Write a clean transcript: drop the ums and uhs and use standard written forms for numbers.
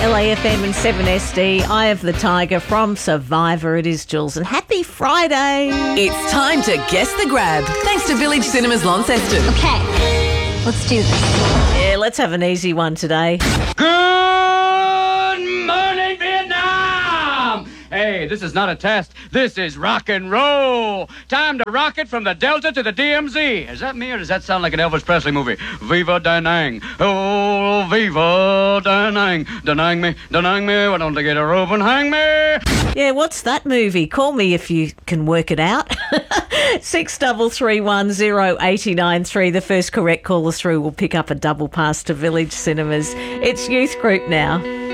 LAFM and 7SD, Eye of the Tiger from Survivor. It is Jules, and happy Friday. It's time to guess the grab, thanks to Village Cinemas Launceston. Okay, let's do this. Yeah, let's have an easy one today. Good morning, Vietnam! Hey, this is not a test. This is rock and roll. Time to rock it from the Delta to the DMZ. Is that me or does that sound like an Elvis Presley movie? Viva Da Nang. Oh, Viva Da Nang. Da Nang me, why don't they get a rope and hang me? Yeah, what's that movie? Call me if you can work it out. 63310893. The first correct caller through will pick up a double pass to Village Cinemas. It's Youth Group now.